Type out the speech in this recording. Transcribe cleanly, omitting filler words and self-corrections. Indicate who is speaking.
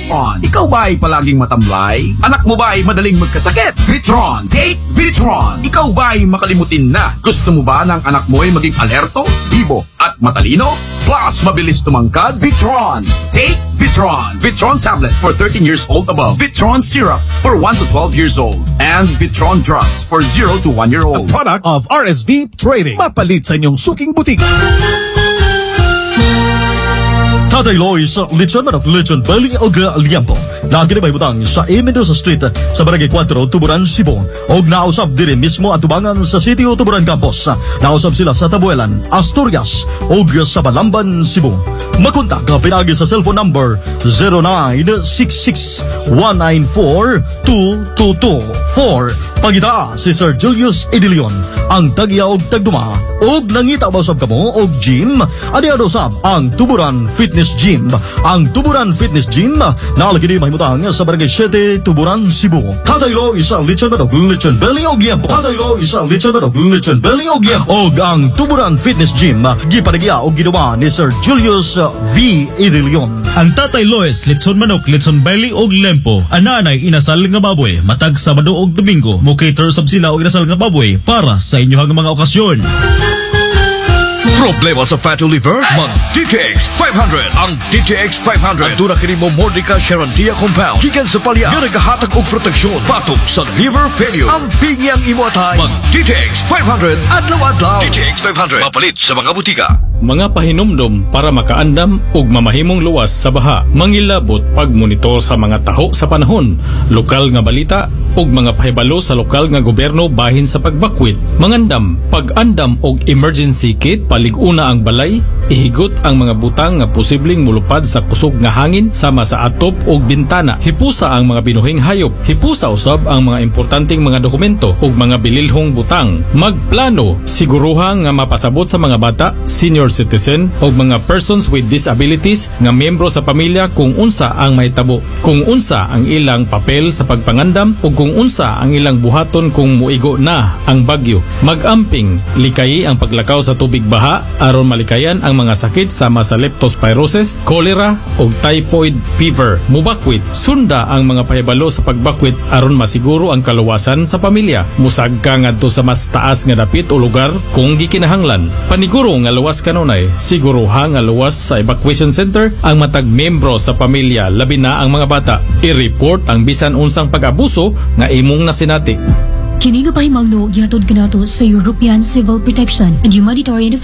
Speaker 1: Vitron. Ikaw ba ay palaging matamlay? Anak mo ba ay madaling magkasakit? Vitron. Take Vitron. Ikaw ba ay makalimutin na? Gusto mo ba ng anak mo ay maging alerto, bibo, at matalino? Plus, mabilis tumangkad? Vitron. Take Vitron. Vitron tablet for 13 years old above. Vitron syrup for 1 to 12 years old. And Vitron drugs for 0 to 1 year old.
Speaker 2: Product of RSV Trading. Mapalit sa inyong suking butik. Tatay Lois, lechon manok, lechon belly o liampo. Lagi na may butang sa Mendoza Street sa Barangay 4, Tuburan, Cebu. Og nausab diri mismo at tubangan sa City o Tuburan Campus. Nausab sila sa Tabuelan, Asturias og sa Balamban, Cebu. Makontak ka pinagi sa cellphone number 0966-194-2224. Pagita si Sir Julius Edilion, ang tagya og tagduma. Og nangita ba usab kamo og gym? Adi usab ang Tuburan Fitness Gym. Ang Tuburan Fitness Gym nalagi ni mahimutang sa Barangay 7, Tuburan, Cebu. Kadaylo isa lechon manok, lechon belly og liampo. Kadaylo isa lechon manok, lechon belly og liampo. Og ang Tuburan Fitness Gym gipanagya og ginawa ni Sir Julius V. Edilion.
Speaker 3: Ang Tatay Lois, lechon manok, lechon belly og lempo. Ananay inasal nga baboy, matag Sabado og Domingo. Mo-cater sab sila og inasal nga baboy para sa inyong mga okasyon.
Speaker 4: Problema sa fatty liver? Mag DTX 500. Ang DTX 500 aduna kini mo Mordica Sharantia compound gikan sa palya nga nagahatag og proteksyon batok sa liver failure. Ang pingyang imo atay. Mag DTX 500 adlaw-adlaw. DTX 500 mapalit sa mga butika.
Speaker 3: Mga pahinumdom para makaandam ug mamahimong luwas sa baha. Mangilabot pagmonitor sa mga taho sa panahon, lokal nga balita ug mga pahibalo sa lokal nga gobyerno bahin sa pagbakwit. Mangandam, pag-andam og emergency kit, palig-una ang balay, ihigot ang mga butang nga posibleng mulupad sa kusog nga hangin sama sa atop ug bintana. Hipusa ang mga binuhing hayop, hipusa usab ang mga importanteng mga dokumento ug mga bililhong butang. Magplano, siguruha nga mapasabot sa mga bata, senior citizen ug mga persons with disabilities nga miyembro sa pamilya kung unsa ang mahitabo, kung unsa ang ilang papel sa pagpangandam ug kung unsa ang ilang buhaton kung muigo na ang bagyo. Mag-amping, likayi ang paglakaw sa tubig baha aron malikayan ang mga sakit sama sa leptospirosis, cholera ug typhoid fever. Mubakwit, sunda ang mga pahibalo sa pagbakwit aron masiguro ang kaluwasan sa pamilya. Musagka ngadto sa mas taas nga dapit o lugar kung gikinahanglan. Paniguro nga luwas kanunay, siguruha nga luwas sa evacuation center ang matag membro sa pamilya, labi na ang mga bata. I-report ang bisan unsang pag-abuso nga imong nasinati.
Speaker 5: Kini nga pahimangno gihatod kanato sa European Civil Protection and Humanitarian